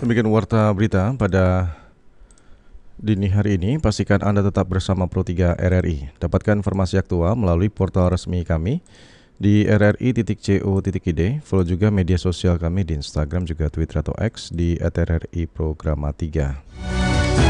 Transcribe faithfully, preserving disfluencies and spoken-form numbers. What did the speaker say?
Demikian warta berita pada dini hari ini. Pastikan Anda tetap bersama Pro tiga R R I. Dapatkan informasi aktual melalui portal resmi kami di r r i titik co titik i d. Follow juga media sosial kami di Instagram juga Twitter atau X di at r r i programa tiga.